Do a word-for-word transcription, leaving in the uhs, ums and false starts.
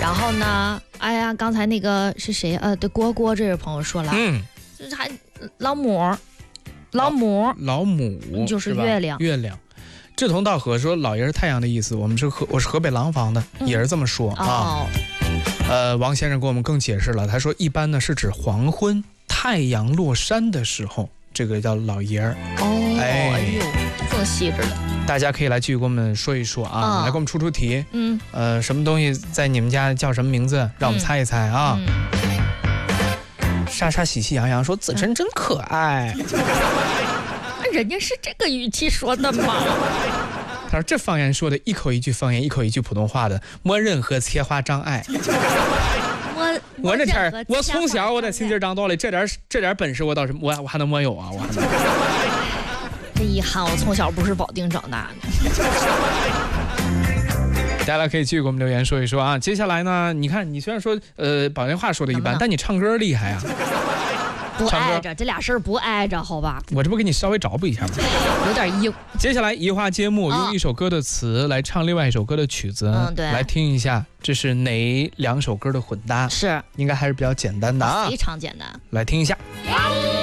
然后呢，哎呀，刚才那个是谁？呃，对，郭郭这位朋友说了， 嗯， 这还老母，老母， 老母就是月亮， 月亮。志同道合说老爷是太阳的意思，我们是河我是河北廊坊的，嗯、也是这么说啊。 哦、 呃，王先生给我们更解释了，他说一般呢是指黄昏太阳落山的时候，这个叫老爷儿。 哦，哎，哎呦，这么细致的。 大家可以来继续给我们说一说啊，嗯、来给我们出出题。 嗯， 呃，什么东西在你们家叫什么名字？让我们猜一猜啊。嗯、莎莎喜气洋洋说：“子琛真可爱。” 人家是这个语气说的吗？ 他说：“这方言说的一口一句方言，一口一句普通话的，没任何切话障碍。 我我这天我从小我在亲近长大的，这点这点本事我倒是我我还能没有啊？我还能。 这遗憾，我从小不是保定长大的。 大家可以继续给我们留言说一说啊。接下来呢，你看你虽然说呃保定话说的一般，但你唱歌厉害啊。” 不挨着，这俩事儿不挨着，好吧？ 我这不给你稍微找补一下吗？ 有点硬。 接下来移花接木，用一首歌的词来唱另外一首歌的曲子， 嗯，对， 来听一下这是哪两首歌的混搭？ 是， 应该还是比较简单的啊， 非常简单。 来听一下。